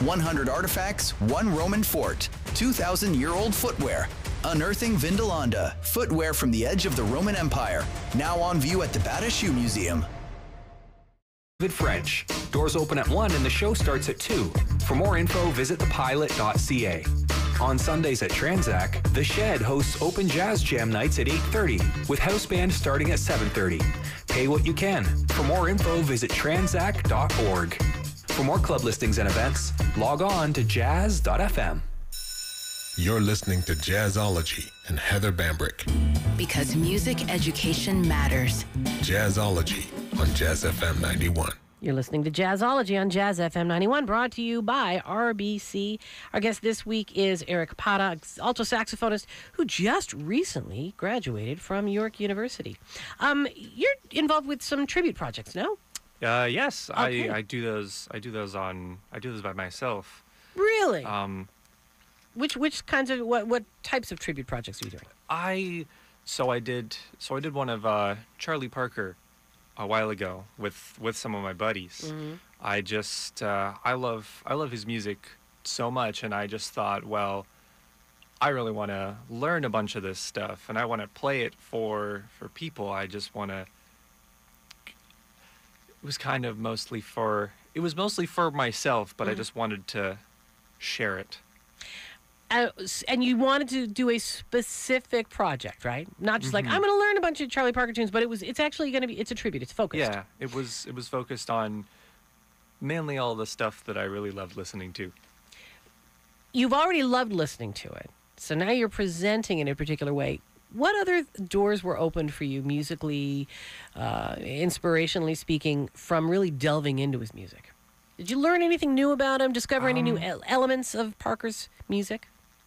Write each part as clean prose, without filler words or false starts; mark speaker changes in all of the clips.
Speaker 1: 100 artifacts, one Roman fort, 2,000-year-old footwear. Unearthing Vindolanda, footwear from the edge of the Roman Empire. Now on view at the Bata Shoe Museum.
Speaker 2: David French. Doors open at 1 and the show starts at 2. For more info, visit thepilot.ca. On Sundays at Tranzac, The Shed hosts open jazz jam nights at 8:30 with house band starting at 7:30. Pay what you can. For more info, visit tranzac.org. For more club listings and events, log on to jazz.fm.
Speaker 3: You're listening to Jazzology and Heather Bambrick.
Speaker 4: Because music education matters.
Speaker 3: Jazzology on Jazz FM 91.
Speaker 5: You're listening to Jazzology on Jazz FM 91, brought to you by RBC. Our guest this week is Eric Pata, alto saxophonist who just recently graduated from York University. You're involved with some tribute projects, no?
Speaker 6: Yes,
Speaker 5: Okay.
Speaker 6: I do those by myself.
Speaker 5: Really? Which kinds of what types of tribute projects are you doing?
Speaker 6: I did one of Charlie Parker a while ago with some of my buddies.
Speaker 5: Mm-hmm.
Speaker 6: I love his music so much, and I just thought, well, I really want to learn a bunch of this stuff, and I want to play it for people. I just want to. It was mostly for myself, but I just wanted to share it.
Speaker 5: And you wanted to do a specific project, right? Not just like, I'm going to learn a bunch of Charlie Parker tunes, but it's actually going to be, it's a tribute, it's focused.
Speaker 6: Yeah, it was focused on mainly all the stuff that I really loved listening to.
Speaker 5: You've already loved listening to it, so now you're presenting in a particular way. What other doors were opened for you musically, inspirationally speaking, from really delving into his music? Did you learn anything new about him, discover any new elements of Parker's music?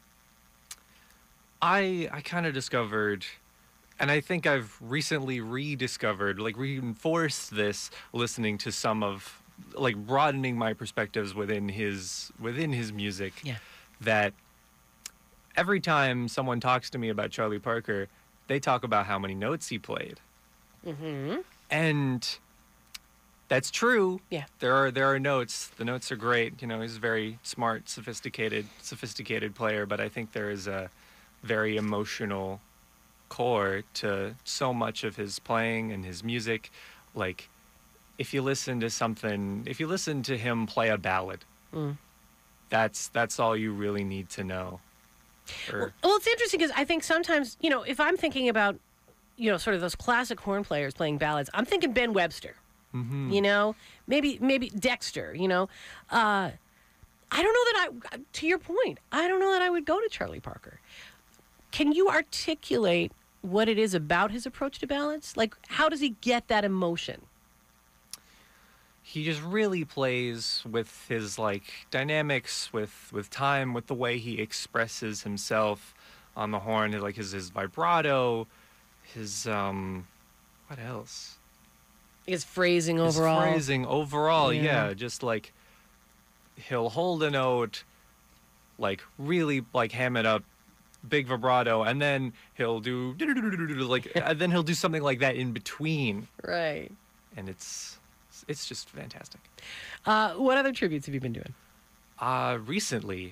Speaker 6: I kind of discovered, and I think I've recently rediscovered, reinforced this listening to some of, broadening my perspectives within his music.
Speaker 5: Yeah.
Speaker 6: That every time someone talks to me about Charlie Parker, they talk about how many notes he played. Mm-hmm. And that's true.
Speaker 5: Yeah.
Speaker 6: There are notes. The notes are great. You know, he's a very smart, sophisticated player, but I think there is a very emotional core to so much of his playing and his music. Like, if you listen to him play a ballad, that's all you really need to know.
Speaker 5: Well, it's interesting because I think sometimes, if I'm thinking about, sort of those classic horn players playing ballads, I'm thinking Ben Webster. Mm-hmm. Maybe Dexter. I don't know that to your point, I don't know that I would go to Charlie Parker. Can you articulate what it is about his approach to ballads? Like, how does he get that emotion?
Speaker 6: He just really plays with his dynamics, with time, with the way he expresses himself on the horn, his vibrato, his what else?
Speaker 5: His phrasing overall.
Speaker 6: Yeah. Just he'll hold a note, really ham it up, big vibrato, and then he'll do and then he'll do something like that in between.
Speaker 5: Right.
Speaker 6: And it's just fantastic.
Speaker 5: What other tributes have you been doing?
Speaker 6: Recently,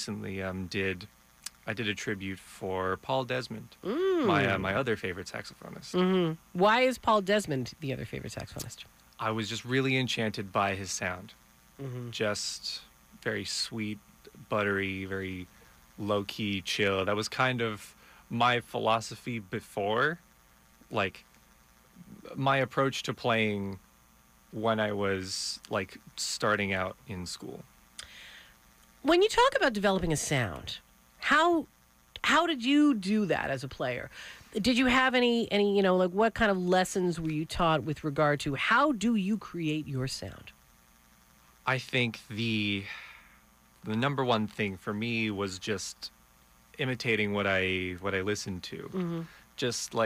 Speaker 6: I did a tribute for Paul Desmond, my other favorite saxophonist.
Speaker 5: Mm-hmm. Why is Paul Desmond the other favorite saxophonist?
Speaker 6: I was just really enchanted by his sound. Mm-hmm. Just very sweet, buttery, very low-key, chill. That was kind of my philosophy before, my approach to playing when I was starting out in school.
Speaker 5: When you talk about developing a sound, how did you do that as a player? Did you have any what kind of lessons were you taught with regard to how do you create your sound?
Speaker 6: I think the number one thing for me was just imitating what I listened to. Mm-hmm. Just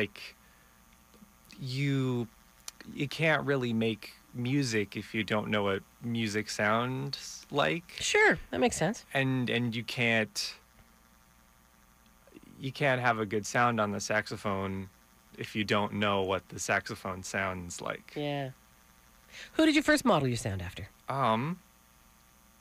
Speaker 6: you can't really make music if you don't know what music sounds like.
Speaker 5: Sure, that makes sense.
Speaker 6: And you can't have a good sound on the saxophone if you don't know what the saxophone sounds like.
Speaker 5: Yeah. Who did you first model your sound after?